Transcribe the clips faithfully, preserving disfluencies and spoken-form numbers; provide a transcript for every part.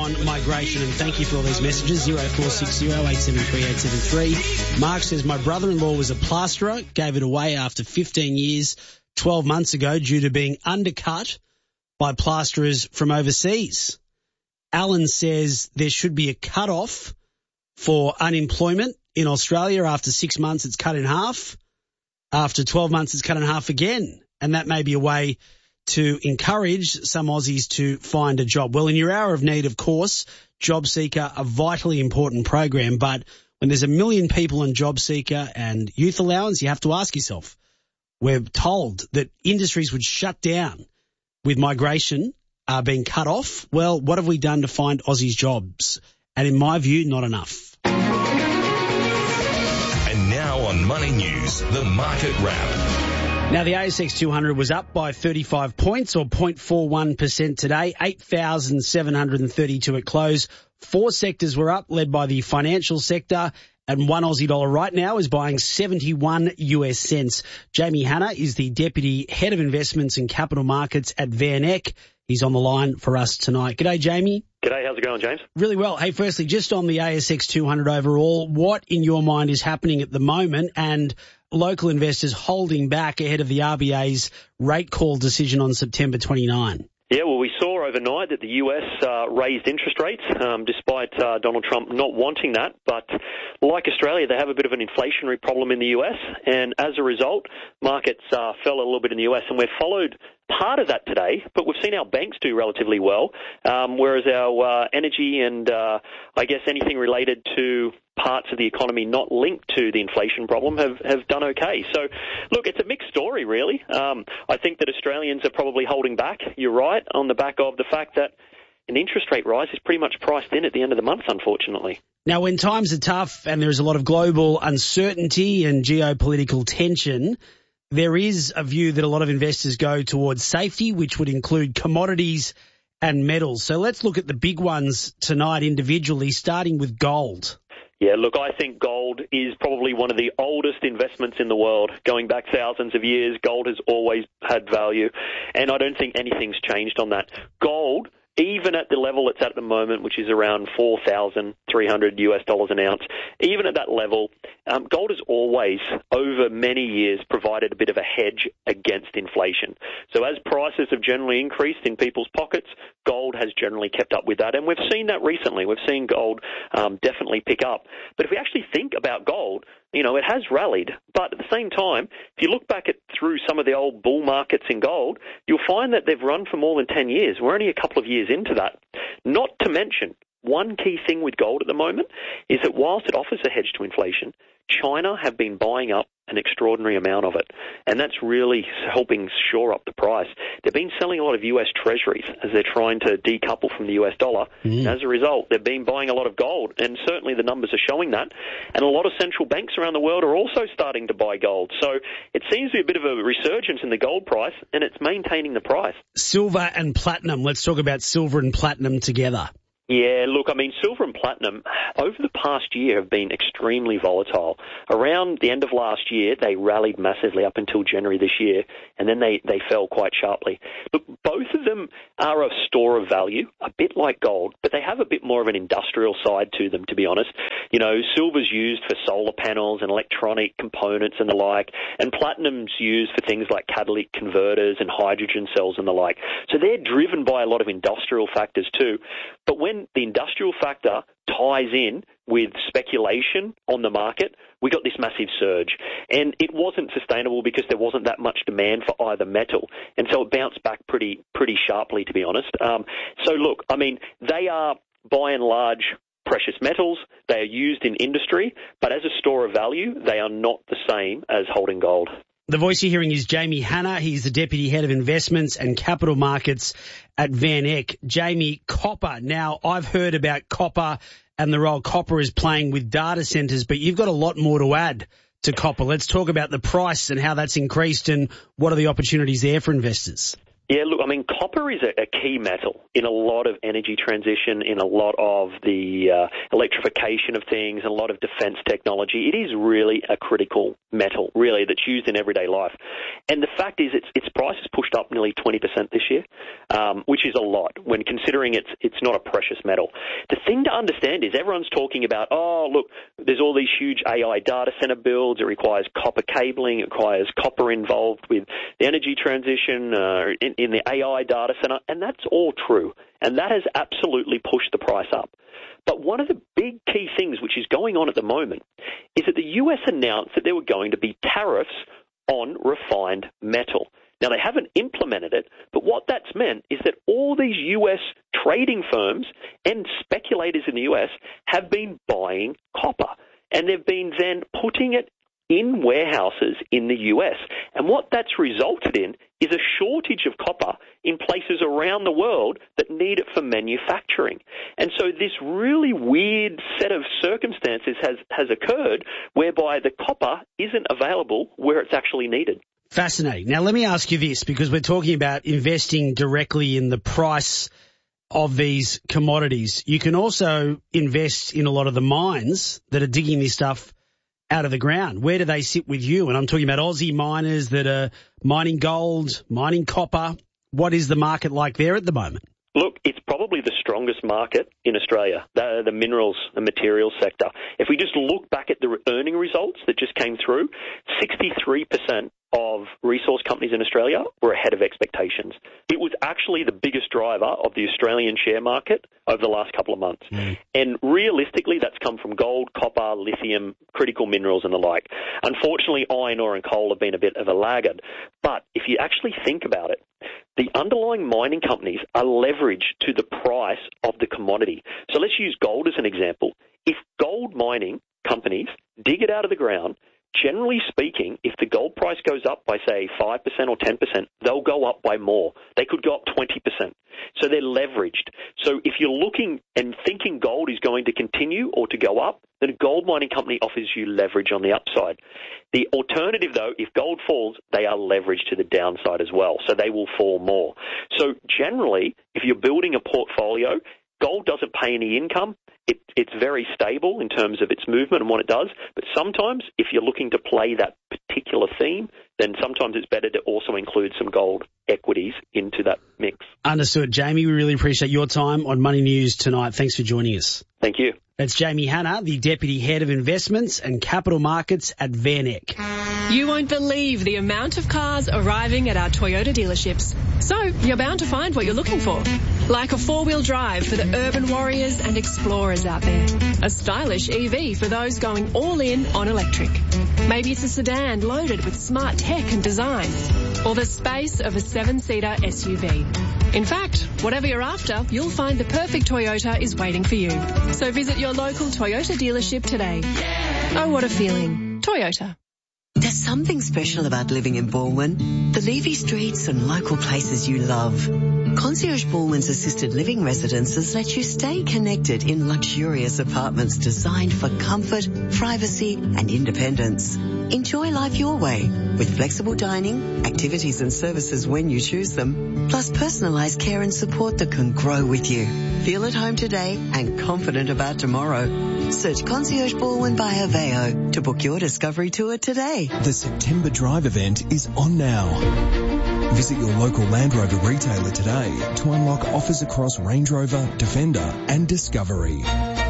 on migration, and thank you for all these messages. zero four six zero eight seven three eight seven three. Mark says, my brother-in-law was a plasterer, gave it away after fifteen years, twelve months ago, due to being undercut by plasterers from overseas. Alan says there should be a cut-off for unemployment in Australia. After six months, it's cut in half. After twelve months, it's cut in half again. And that may be a way to encourage some Aussies to find a job. Well, in your hour of need, of course, JobSeeker, a vitally important program. But when there's a million people on JobSeeker and youth allowance, you have to ask yourself, we're told that industries would shut down with migration are being cut off. Well, what have we done to find Aussies jobs? And in my view, not enough. And now on Money News, the Market Wrap. Now, the A S X two hundred was up by thirty-five points, or zero point four one percent today, eight thousand seven hundred thirty-two at close. Four sectors were up, led by the financial sector, and one Aussie dollar right now is buying seventy-one U S cents. Jamie Hanna is the Deputy Head of Investments and Capital Markets at Van Eck. He's on the line for us tonight. G'day, Jamie. G'day, how's it going, James? Really well. Hey, firstly, just on the A S X two hundred overall, what in your mind is happening at the moment, and local investors holding back ahead of the R B A's rate call decision on September twenty-ninth? Yeah, well, we saw overnight that the U S uh, raised interest rates, um, despite uh, Donald Trump not wanting that. But like Australia, they have a bit of an inflationary problem in the U S, and as a result, markets uh, fell a little bit in the U S, and we've followed part of that today, but we've seen our banks do relatively well, um, whereas our uh, energy and uh, I guess anything related to parts of the economy not linked to the inflation problem have, have done okay. So, look, it's a mixed story, really. Um, I think that Australians are probably holding back, you're right, on the back of the fact that an interest rate rise is pretty much priced in at the end of the month, unfortunately. Now, when times are tough and there's a lot of global uncertainty and geopolitical tension, there is a view that a lot of investors go towards safety, which would include commodities and metals. So let's look at the big ones tonight individually, starting with gold. Yeah, look, I think gold is probably one of the oldest investments in the world. Going back thousands of years, gold has always had value, and I don't think anything's changed on that. Gold, even at the level it's at the moment, which is around four thousand three hundred U S dollars an ounce, even at that level, um, gold has always, over many years, provided a bit of a hedge against inflation. So as prices have generally increased in people's pockets, gold has generally kept up with that. And we've seen that recently. We've seen gold um, definitely pick up. But if we actually think about gold, you know, it has rallied. But at the same time, if you look back at through some of the old bull markets in gold, you'll find that they've run for more than ten years. We're only a couple of years into that. Not to mention, one key thing with gold at the moment is that whilst it offers a hedge to inflation, China have been buying up an extraordinary amount of it, and that's really helping shore up the price. They've been selling a lot of U S treasuries as they're trying to decouple from the U S dollar. Mm. As a result, they've been buying a lot of gold, and certainly the numbers are showing that. And a lot of central banks around the world are also starting to buy gold. So it seems to be a bit of a resurgence in the gold price, and it's maintaining the price. Silver and platinum. Let's talk about silver and platinum together. Yeah, look, I mean, silver and platinum over the past year have been extremely volatile. Around the end of last year, they rallied massively up until January this year, and then they, they fell quite sharply. Look, both of them are a store of value, a bit like gold, but they have a bit more of an industrial side to them, to be honest. You know, silver's used for solar panels and electronic components and the like, and platinum's used for things like catalytic converters and hydrogen cells and the like. So they're driven by a lot of industrial factors too. But when the industrial factor ties in with speculation on the market, we got this massive surge. And it wasn't sustainable because there wasn't that much demand for either metal. And so it bounced back pretty pretty sharply, to be honest. Um, so, look, I mean, they are, by and large, precious metals. They are used in industry, but as a store of value, they are not the same as holding gold. The voice you're hearing is Jamie Hanna. He's the Deputy Head of Investments and Capital Markets at Van Eck. Jamie, copper. Now, I've heard about copper and the role copper is playing with data centres, but you've got a lot more to add to copper. Let's talk about the price and how that's increased and what are the opportunities there for investors. Yeah, look, I mean, copper is a, a key metal in a lot of energy transition, in a lot of the uh, electrification of things, and a lot of defense technology. It is really a critical metal, really, that's used in everyday life. And the fact is its its price has pushed up nearly twenty percent this year, um, which is a lot when considering it's it's not a precious metal. The thing to understand is everyone's talking about, oh, look, there's all these huge A I data center builds. It requires copper cabling. It requires copper involved with the energy transition, uh, in, in the A I data center, and that's all true. And that has absolutely pushed the price up. But one of the big key things which is going on at the moment is that the U S announced that there were going to be tariffs on refined metal. Now, they haven't implemented it, but what that's meant is that all these U S trading firms and speculators in the U S have been buying copper, and they've been then putting it in warehouses in the U S. And what that's resulted in is a shortage of copper in places around the world that need it for manufacturing. And so this really weird set of circumstances has, has occurred whereby the copper isn't available where it's actually needed. Fascinating. Now, let me ask you this, because we're talking about investing directly in the price of these commodities. You can also invest in a lot of the mines that are digging this stuff out of the ground. Where do they sit with you? And I'm talking about Aussie miners that are mining gold, mining copper. What is the market like there at the moment? Look, it's probably the strongest market in Australia, the, the minerals and materials sector. If we just look back at the earning results that just came through, sixty-three percent of resource companies in Australia were ahead of expectations. It was actually the biggest driver of the Australian share market over the last couple of months. Mm. And realistically, that's come from gold, copper, lithium, critical minerals and the like. Unfortunately, iron ore and coal have been a bit of a laggard. But if you actually think about it, the underlying mining companies are leveraged to the price of the commodity. So let's use gold as an example. If gold mining companies dig it out of the ground, generally speaking, if the gold price goes up by, say, five percent or ten percent, they'll go up by more. They could go up twenty percent. So they're leveraged. So if you're looking and thinking gold is going to continue or to go up, then a gold mining company offers you leverage on the upside. The alternative, though, if gold falls, they are leveraged to the downside as well. So they will fall more. So generally, if you're building a portfolio, gold doesn't pay any income. It, it's very stable in terms of its movement and what it does. But sometimes, if you're looking to play that particular theme, then sometimes it's better to also include some gold equities into that mix. Understood. Jamie, we really appreciate your time on Money News tonight. Thanks for joining us. Thank you. That's Jamie Hanna, the Deputy Head of Investments and Capital Markets at VanEck. You won't believe the amount of cars arriving at our Toyota dealerships. So you're bound to find what you're looking for. Like a four-wheel drive for the urban warriors and explorers out there. A stylish E V for those going all in on electric. Maybe it's a sedan loaded with smart tech and design. Or the space of a seven-seater S U V. In fact, whatever you're after, you'll find the perfect Toyota is waiting for you. So visit your local Toyota dealership today. Oh, what a feeling. Toyota. There's something special about living in Balwyn. The leafy streets and local places you love. Concierge Balwyn's assisted living residences let you stay connected in luxurious apartments designed for comfort, privacy and independence. Enjoy life your way with flexible dining, activities and services when you choose them, plus personalised care and support that can grow with you. Feel at home today and confident about tomorrow. Search Concierge Balwyn by Aveo to book your discovery tour today. The September Drive event is on now. Visit your local Land Rover retailer today to unlock offers across Range Rover, Defender and Discovery.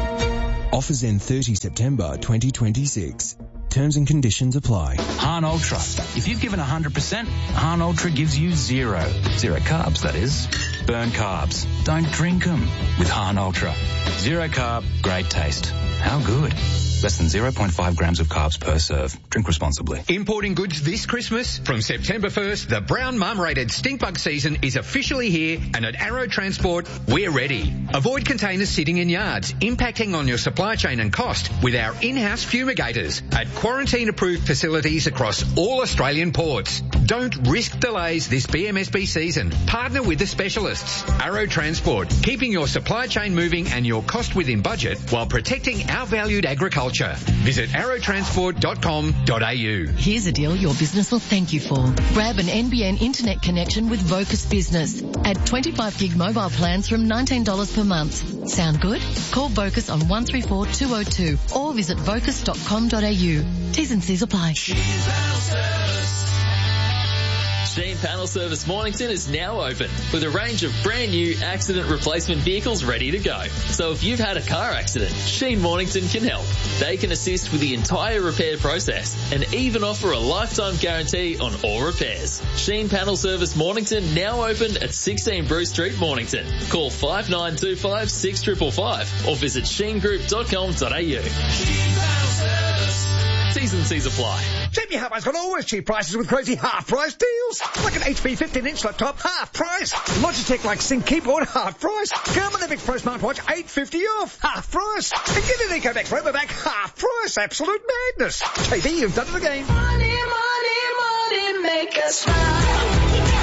Offers end thirtieth September twenty twenty-six. Terms and conditions apply. Hahn Ultra. If you've given one hundred percent, Hahn Ultra gives you zero. Zero carbs, that is. Burn carbs. Don't drink them with Hahn Ultra. Zero carb, great taste. How good? Less than zero point five grams of carbs per serve. Drink responsibly. Importing goods this Christmas? From September first, the brown mum rated stink bug season is officially here, and at Arrow Transport, we're ready. Avoid containers sitting in yards, impacting on your supply chain and cost with our in-house fumigators at quarantine-approved facilities across all Australian ports. Don't risk delays this B M S B season. Partner with the specialists. Arrow Transport, keeping your supply chain moving and your cost within budget while protecting our valued agriculture. Visit arrow transport dot com dot a u. Here's a deal your business will thank you for. Grab an N B N internet connection with Vocus Business. Add twenty-five gig mobile plans from nineteen dollars per month. Sound good? Call Vocus on one three four two oh two or visit vocus dot com dot a u. T's and C's apply. Sheen Panel Service Mornington is now open with a range of brand new accident replacement vehicles ready to go. So if you've had a car accident, Sheen Mornington can help. They can assist with the entire repair process and even offer a lifetime guarantee on all repairs. Sheen Panel Service Mornington now open at sixteen Bruce Street, Mornington. Call five nine two five six five five five or visit sheen group dot com dot a u. T's and C's apply. Jimmy Harper's got always cheap prices with crazy half-price deals. Like an H P fifteen inch laptop, half price. Logitech like Sync keyboard, half price. Garmin Epic Pro smartwatch, eight fifty off, half price. And get an EcoBack Robovac, half price. Absolute madness. J B, you've done it again. Money, money, money, make us smile.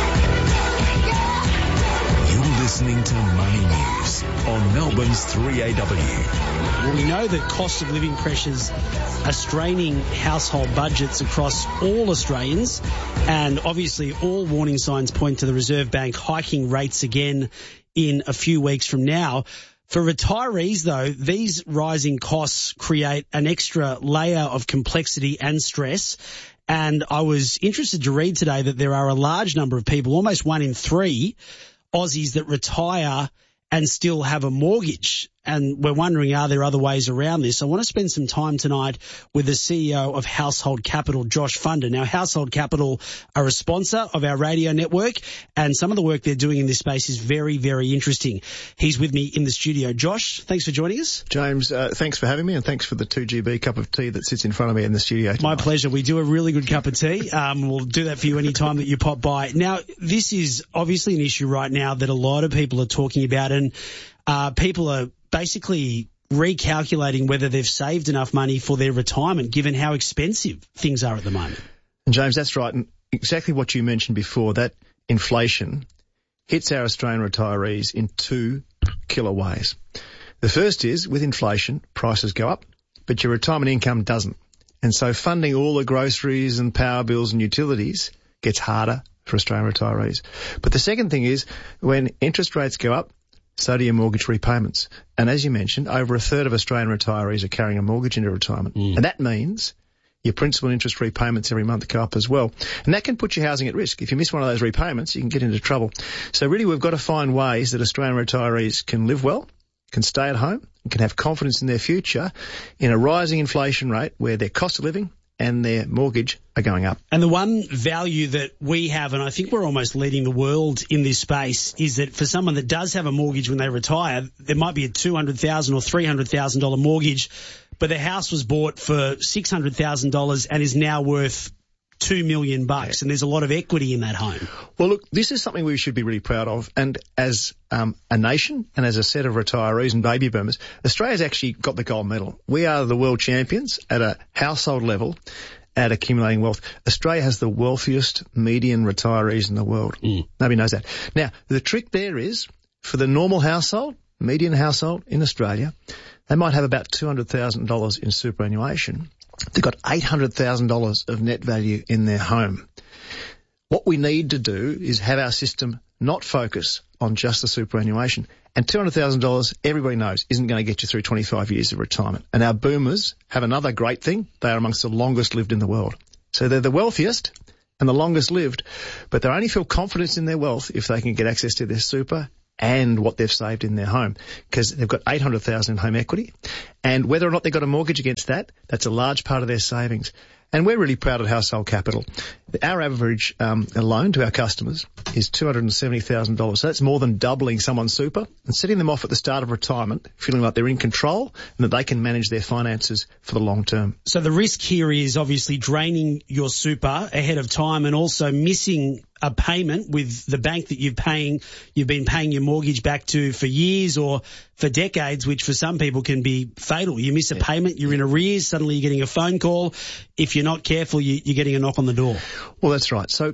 You're listening to Money News on Melbourne's three A W. Well, we know that cost of living pressures are straining household budgets across all Australians, and obviously all warning signs point to the Reserve Bank hiking rates again in a few weeks from now. For retirees, though, these rising costs create an extra layer of complexity and stress. And I was interested to read today that there are a large number of people, almost one in three Aussies, that retire and still have a mortgage. And we're wondering, are there other ways around this? I want to spend some time tonight with the C E O of Household Capital, Josh Funder. Now, Household Capital are a sponsor of our radio network, and some of the work they're doing in this space is very, very interesting. He's with me in the studio. Josh, thanks for joining us. James, uh, thanks for having me, and thanks for the two G B cup of tea that sits in front of me in the studio tonight. My pleasure. We do a really good cup of tea. Um, we'll do that for you any time that you pop by. Now, this is obviously an issue right now that a lot of people are talking about, and uh, people are basically recalculating whether they've saved enough money for their retirement, given how expensive things are at the moment. And James, that's right. And exactly what you mentioned before, that inflation hits our Australian retirees in two killer ways. The first is, with inflation, prices go up, but your retirement income doesn't. And so funding all the groceries and power bills and utilities gets harder for Australian retirees. But the second thing is, when interest rates go up, so do your mortgage repayments. And as you mentioned, over a third of Australian retirees are carrying a mortgage into retirement. Mm. And that means your principal and interest repayments every month go up as well. And that can put your housing at risk. If you miss one of those repayments, you can get into trouble. So really, we've got to find ways that Australian retirees can live well, can stay at home, and can have confidence in their future in a rising inflation rate where their cost of living and their mortgage are going up. And the one value that we have, and I think we're almost leading the world in this space, is that for someone that does have a mortgage when they retire, there might be a two hundred thousand dollars or three hundred thousand dollars mortgage, but the house was bought for six hundred thousand dollars and is now worth two million bucks, and there's a lot of equity in that home. Well, look, this is something we should be really proud of. And as um, a nation and as a set of retirees and baby boomers, Australia's actually got the gold medal. We are the world champions at a household level at accumulating wealth. Australia has the wealthiest median retirees in the world. Mm. Nobody knows that. Now, the trick there is, for the normal household, median household in Australia, they might have about two hundred thousand dollars in superannuation. They've got eight hundred thousand dollars of net value in their home. What we need to do is have our system not focus on just the superannuation. And two hundred thousand dollars, everybody knows, isn't going to get you through twenty-five years of retirement. And our boomers have another great thing. They are amongst the longest lived in the world. So they're the wealthiest and the longest lived, but they only feel confidence in their wealth if they can get access to their super and what they've saved in their home, because they've got eight hundred thousand dollars in home equity. And whether or not they've got a mortgage against that, that's a large part of their savings. And we're really proud of Household Capital. Our average um, loan to our customers is two hundred seventy thousand dollars. So that's more than doubling someone's super and setting them off at the start of retirement, feeling like they're in control and that they can manage their finances for the long term. So the risk here is obviously draining your super ahead of time and also missing a payment with the bank that you've paying, you've been paying your mortgage back to for years or for decades, which for some people can be fatal. You miss a yeah. payment, you're in arrears, suddenly you're getting a phone call. If you're not careful, you, you're getting a knock on the door. Well, that's right. So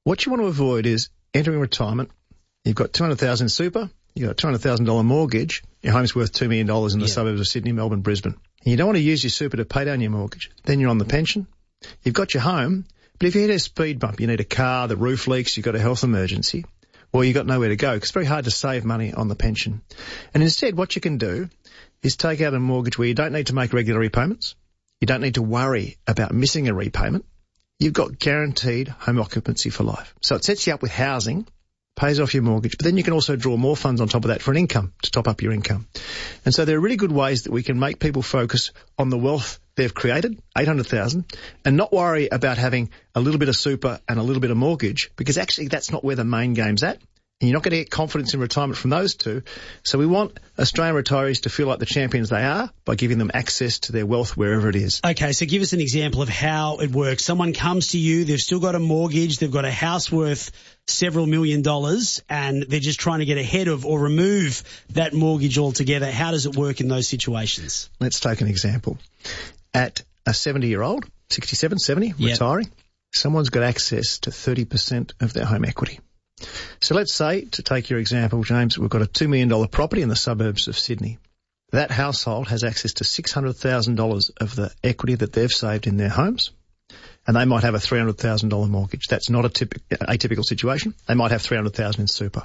What you want to avoid is entering retirement. You've got two hundred thousand dollars super. You've got a two hundred thousand dollars mortgage. Your home's worth two million dollars in the yeah. suburbs of Sydney, Melbourne, Brisbane. And you don't want to use your super to pay down your mortgage. Then you're on the pension. You've got your home. But if you hit a speed bump, you need a car, the roof leaks, you've got a health emergency, or you've got nowhere to go, because it's very hard to save money on the pension. And instead, what you can do is take out a mortgage where you don't need to make regular repayments. You don't need to worry about missing a repayment. You've got guaranteed home occupancy for life. So it sets you up with housing, pays off your mortgage, but then you can also draw more funds on top of that for an income, to top up your income. And so there are really good ways that we can make people focus on the wealth they've created, eight hundred thousand dollars, and not worry about having a little bit of super and a little bit of mortgage, because actually that's not where the main game's at. And you're not going to get confidence in retirement from those two. So we want Australian retirees to feel like the champions they are by giving them access to their wealth wherever it is. Okay, so give us an example of how it works. Someone comes to you, they've still got a mortgage, they've got a house worth several million dollars, and they're just trying to get ahead of or remove that mortgage altogether. How does it work in those situations? Let's take an example. At a seventy-year-old, sixty-seven, seventy, yep. retiring, someone's got access to thirty percent of their home equity. So let's say, to take your example, James, we've got a two million dollars property in the suburbs of Sydney. That household has access to six hundred thousand dollars of the equity that they've saved in their homes, and they might have a three hundred thousand dollars mortgage. That's not a typical, atypical situation. They might have three hundred thousand dollars in super.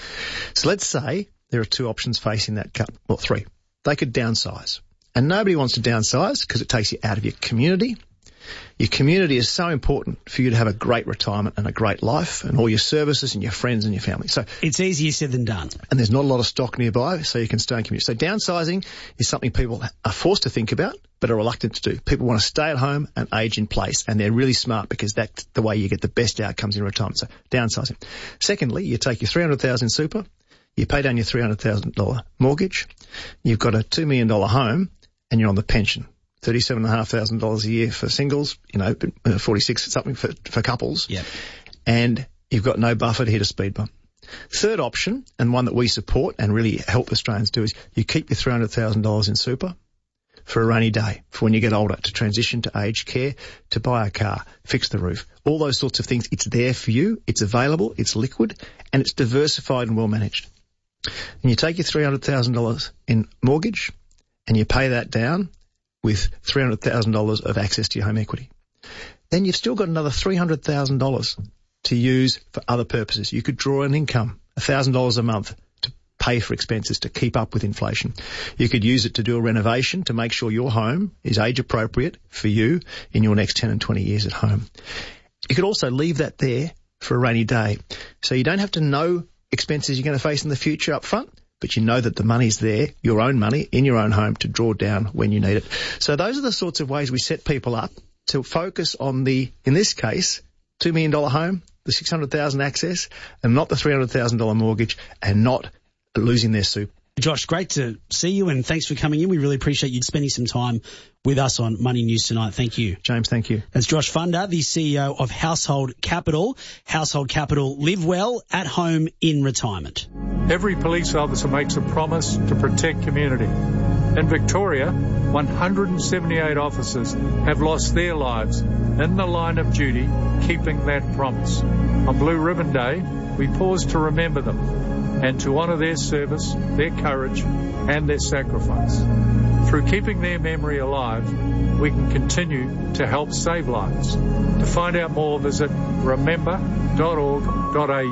So let's say there are two options facing that cut, well, three. They could downsize. And nobody wants to downsize because it takes you out of your community. Your community is so important for you to have a great retirement and a great life and all your services and your friends and your family. So it's easier said than done. And there's not a lot of stock nearby, so you can stay in community. So downsizing is something people are forced to think about but are reluctant to do. People want to stay at home and age in place, and they're really smart because that's the way you get the best outcomes in retirement. So downsizing. Secondly, you take your three hundred thousand dollars in super, you pay down your three hundred thousand dollars mortgage, you've got a two million dollars home, and you're on the pension. thirty-seven thousand five hundred dollars a year for singles, you know, forty-six something for, for couples. Yep. And you've got no buffer to hit a speed bump. Third option, and one that we support and really help Australians do, is you keep your three hundred thousand dollars in super for a rainy day, for when you get older, to transition to aged care, to buy a car, fix the roof, all those sorts of things. It's there for you, it's available, it's liquid, and it's diversified and well managed. And you take your three hundred thousand dollars in mortgage and you pay that down with three hundred thousand dollars of access to your home equity. Then you've still got another three hundred thousand dollars to use for other purposes. You could draw an income, one thousand dollars a month, to pay for expenses, to keep up with inflation. You could use it to do a renovation to make sure your home is age appropriate for you in your next ten and twenty years at home. You could also leave that there for a rainy day. So you don't have to know expenses you're going to face in the future up front, but you know that the money's there, your own money, in your own home to draw down when you need it. So those are the sorts of ways we set people up to focus on the, in this case, two million dollars home, the six hundred thousand dollars access, and not the three hundred thousand dollars mortgage, and not losing their soup. Josh, great to see you, and thanks for coming in. We really appreciate you spending some time with us on Money News tonight. Thank you. James, thank you. That's Josh Funder, the C E O of Household Capital. Household Capital, live well at home in retirement. Every police officer makes a promise to protect community. In Victoria, one hundred seventy-eight officers have lost their lives in the line of duty, keeping that promise. On Blue Ribbon Day, we pause to remember them and to honour their service, their courage and their sacrifice. Through keeping their memory alive, we can continue to help save lives. To find out more, visit remember dot org dot a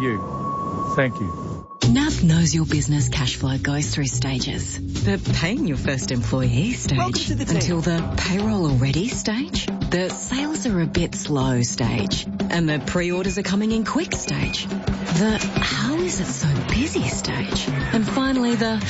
u. Thank you. N A B knows your business cash flow goes through stages. The paying your first employee stage, the until the payroll already stage, the sales are a bit slow stage, and the pre-orders are coming in quick stage, the how is it so busy stage, and finally the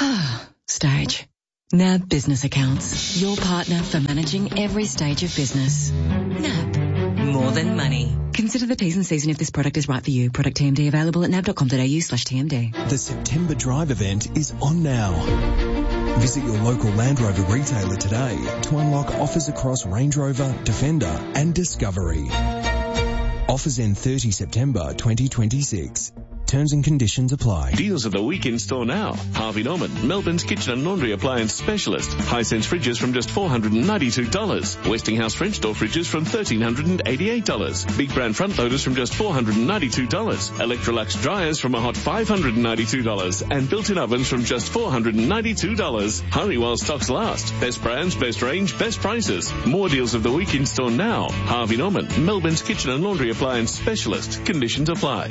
stage. N A B Business Accounts, your partner for managing every stage of business. N A B. More than money. Consider the T's and C's and if this product is right for you. Product T M D available at nab dot com dot a u slash T M D. The September Drive event is on now. Visit your local Land Rover retailer today to unlock offers across Range Rover, Defender and Discovery. Offers end thirtieth September twenty twenty-six. Terms and conditions apply. Deals of the week in store now. Harvey Norman, Melbourne's kitchen and laundry appliance specialist. Hisense fridges from just four hundred ninety-two dollars. Westinghouse French door fridges from one thousand three hundred eighty-eight dollars. Big brand front loaders from just four hundred ninety-two dollars. Electrolux dryers from a hot five hundred ninety-two dollars. And built-in ovens from just four hundred ninety-two dollars. Hurry while stocks last. Best brands, best range, best prices. More deals of the week in store now. Harvey Norman, Melbourne's kitchen and laundry appliance specialist. Conditions apply.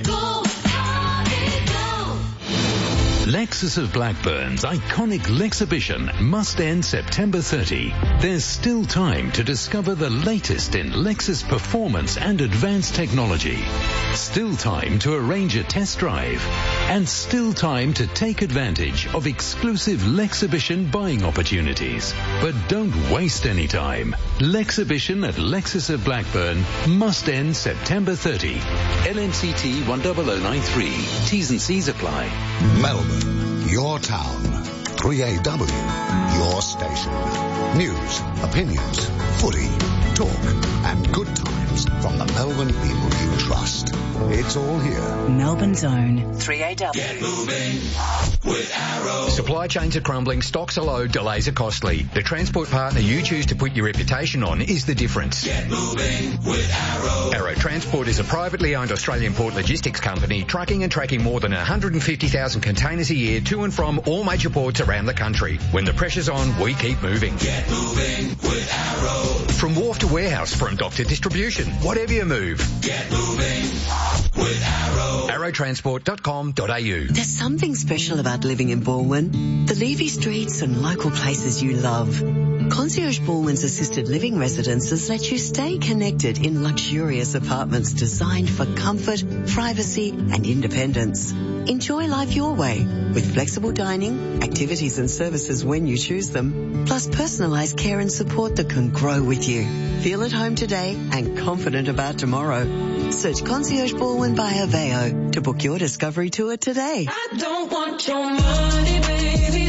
Lexus of Blackburn's iconic Lexhibition must end September thirtieth. There's still time to discover the latest in Lexus performance and advanced technology. Still time to arrange a test drive. And still time to take advantage of exclusive Lexhibition buying opportunities. But don't waste any time. Lexhibition at Lexus of Blackburn must end September thirtieth. L M C T one zero zero nine three. T's and C's apply. Melbourne, your town. three A W, your station. News, opinions, footy, talk, and good times from the Melbourne people you trust. It's all here. Melbourne's own three A W. Get moving with Arrow. Supply chains are crumbling, stocks are low, delays are costly. The transport partner you choose to put your reputation on is the difference. Get moving with Arrow. Arrow Transport is a privately owned Australian port logistics company trucking and tracking more than one hundred fifty thousand containers a year to and from all major ports around the country. When the pressure's on, we keep moving. Get moving with Arrow. From wharf to warehouse, from dock to distribution, whatever you move. Get moving with Arrow. arrow transport dot com dot a u. There's something special about living in Balwyn. The Levy streets and local places you love. Concierge Balwyn's assisted living residences let you stay connected in luxurious apartments designed for comfort, privacy and independence. Enjoy life your way with flexible dining, activities and services when you choose them, plus personalised care and support that can grow with you. Feel at home today and confident about tomorrow. Search Concierge Balwyn by Aveo to book your discovery tour today. I don't want your money, baby.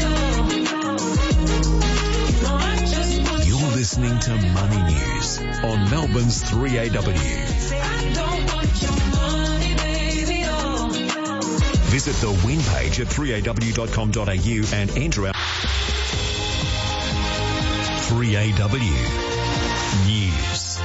You're listening to Money News on Melbourne's three A W. I don't want your money, baby. Visit the win page at three a w dot com dot a u and enter our three A W News.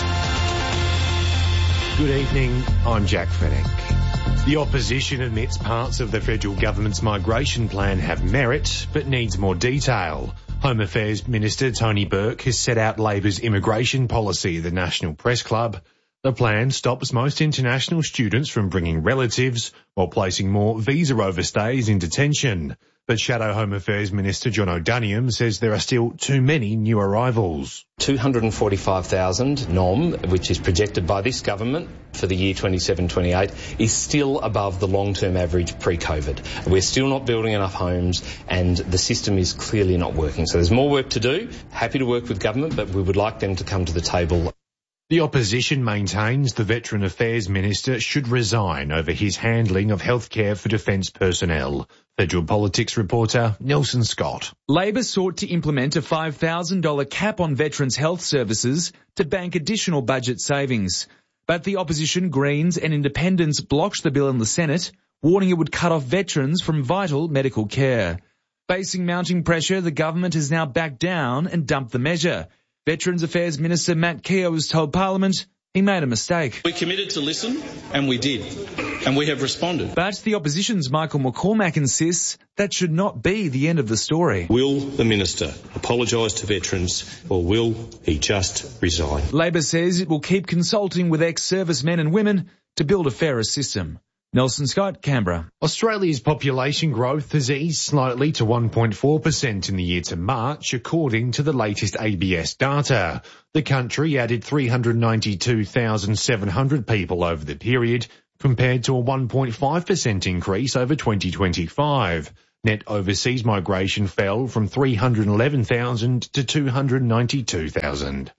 Good evening, I'm Jack Fennick. The opposition admits parts of the federal government's migration plan have merit, but needs more detail. Home Affairs Minister Tony Burke has set out Labor's immigration policy at the National Press Club. The plan stops most international students from bringing relatives while placing more visa overstays in detention. But Shadow Home Affairs Minister John O'Daniam says there are still too many new arrivals. two hundred forty-five thousand nom, which is projected by this government for the year twenty-seven twenty-eight, is still above the long-term average pre-COVID. We're still not building enough homes and the system is clearly not working. So there's more work to do. Happy to work with government, but we would like them to come to the table. The opposition maintains the Veteran Affairs Minister should resign over his handling of healthcare for defence personnel. Federal Politics reporter Nelson Scott. Labor sought to implement a five thousand dollars cap on veterans' health services to bank additional budget savings. But the opposition, Greens and Independents blocked the bill in the Senate, warning it would cut off veterans from vital medical care. Facing mounting pressure, the government has now backed down and dumped the measure. Veterans Affairs Minister Matt Keogh has told Parliament he made a mistake. We committed to listen, and we did, and we have responded. But the opposition's Michael McCormack insists that should not be the end of the story. Will the Minister apologise to veterans, or will he just resign? Labor says it will keep consulting with ex-servicemen and women to build a fairer system. Nelson Scott, Canberra. Australia's population growth has eased slightly to one point four percent in the year to March, according to the latest A B S data. The country added three hundred ninety-two thousand seven hundred people over the period, compared to a one point five percent increase over twenty twenty-five. Net overseas migration fell from three hundred eleven thousand to two hundred ninety-two thousand.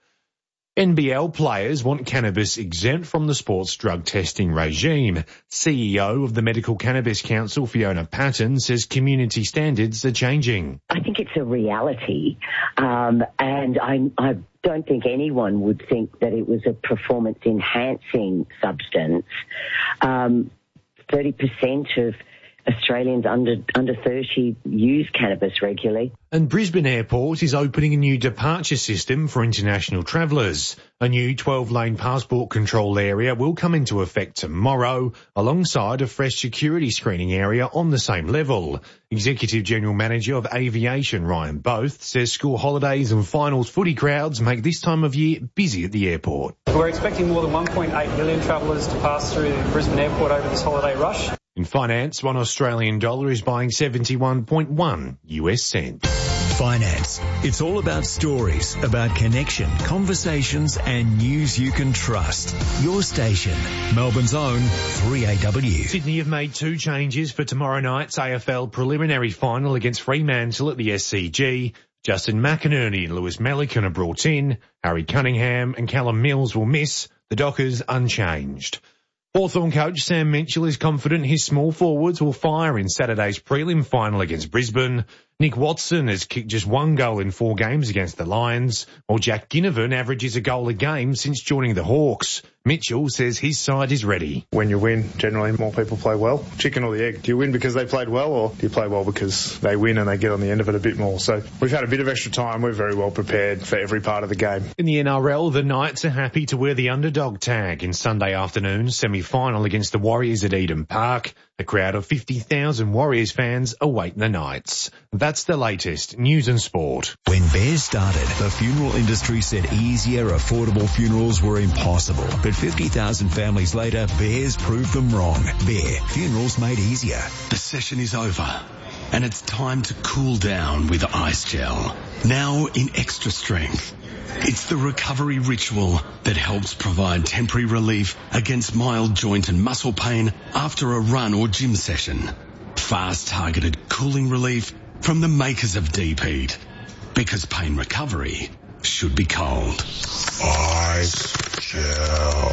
N B L players want cannabis exempt from the sports drug testing regime. C E O of the Medical Cannabis Council, Fiona Patton, says community standards are changing. I think it's a reality, um, and I, I don't think anyone would think that it was a performance-enhancing substance. Um, thirty percent of Australians under under thirty use cannabis regularly. And Brisbane Airport is opening a new departure system for international travellers. A new twelve-lane passport control area will come into effect tomorrow, alongside a fresh security screening area on the same level. Executive General Manager of Aviation Ryan Both says school holidays and finals footy crowds make this time of year busy at the airport. We're expecting more than one point eight million travellers to pass through Brisbane Airport over this holiday rush. In finance, one Australian dollar is buying seventy-one point one U S cents. Finance. It's all about stories, about connection, conversations and news you can trust. Your station, Melbourne's own three A W. Sydney have made two changes for tomorrow night's A F L preliminary final against Fremantle at the S C G. Justin McInerney and Lewis Melican are brought in. Harry Cunningham and Callum Mills will miss. The Dockers unchanged. Hawthorn coach Sam Mitchell is confident his small forwards will fire in Saturday's prelim final against Brisbane. Nick Watson has kicked just one goal in four games against the Lions, while Jack Ginnivan averages a goal a game since joining the Hawks. Mitchell says his side is ready. When you win, generally more people play well. Chicken or the egg? Do you win because they played well, or do you play well because they win and they get on the end of it a bit more? So we've had a bit of extra time. We're very well prepared for every part of the game. In the N R L, the Knights are happy to wear the underdog tag in Sunday afternoon's semi-final against the Warriors at Eden Park. A crowd of fifty thousand Warriors fans await the Knights. That's the latest news and sport. When Bears started, the funeral industry said easier, affordable funerals were impossible. But fifty thousand families later, Bears proved them wrong. Bear, funerals made easier. The session is over, and it's time to cool down with Ice Gel. Now in extra strength. It's the recovery ritual that helps provide temporary relief against mild joint and muscle pain after a run or gym session. Fast targeted cooling relief from the makers of Deep Heat. Because pain recovery should be cold. Ice Gel.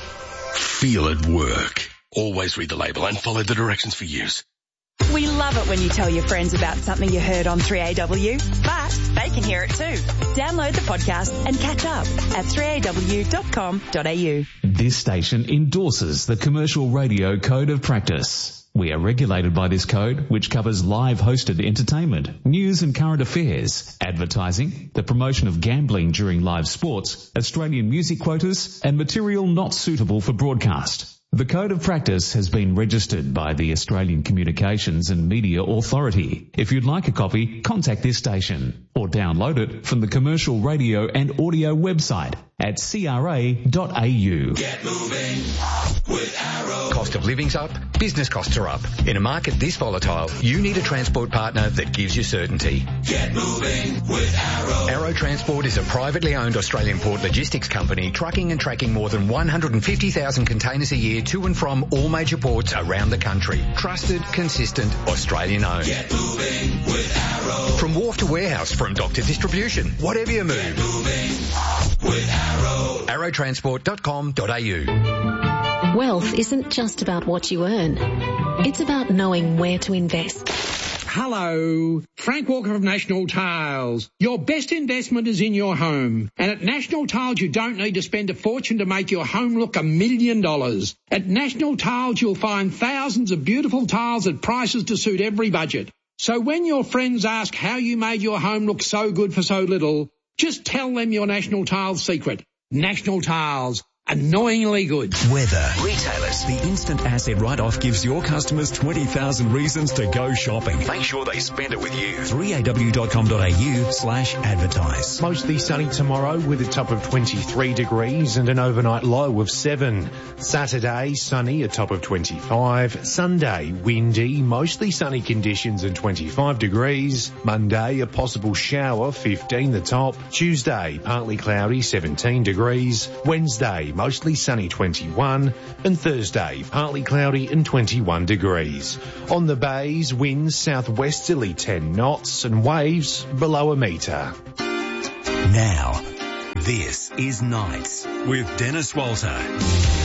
Feel it work. Always read the label and follow the directions for use. We love it when you tell your friends about something you heard on three A W, but they can hear it too. Download the podcast and catch up at three a w dot com dot a u. This station endorses the Commercial Radio Code of Practice. We are regulated by this code, which covers live hosted entertainment, news and current affairs, advertising, the promotion of gambling during live sports, Australian music quotas, and material not suitable for broadcast. The Code of Practice has been registered by the Australian Communications and Media Authority. If you'd like a copy, contact this station or download it from the Commercial Radio and Audio website at c r a dot a u. Get moving with Arrow. Cost of living's up, business costs are up. In a market this volatile, you need a transport partner that gives you certainty. Get moving with Arrow. Arrow Transport is a privately owned Australian port logistics company trucking and tracking more than one hundred fifty thousand containers a year to and from all major ports around the country. Trusted, consistent, Australian owned. Get moving with Arrow. From wharf to warehouse, from dock to distribution, whatever you move. Get moving with Arrow. arrow transport dot com dot a u. Wealth isn't just about what you earn. It's about knowing where to invest. Hello, Frank Walker of National Tiles. Your best investment is in your home. And at National Tiles, you don't need to spend a fortune to make your home look a million dollars. At National Tiles, you'll find thousands of beautiful tiles at prices to suit every budget. So when your friends ask how you made your home look so good for so little, just tell them your National Tiles secret. National Tiles. Annoyingly good. Weather. Retailers. The instant asset write-off gives your customers twenty thousand reasons to go shopping. Make sure they spend it with you. three a w dot com dot a u slash advertise. Mostly sunny tomorrow with a top of twenty-three degrees and an overnight low of seven. Saturday, sunny, a top of twenty-five. Sunday, windy, mostly sunny conditions and twenty-five degrees. Monday, a possible shower, fifteen the top. Tuesday, partly cloudy, seventeen degrees. Wednesday, mostly sunny, twenty-one, and Thursday partly cloudy and twenty-one degrees. On the bays, winds southwesterly ten knots and waves below a metre. Now, this is Nights with Dennis Walter.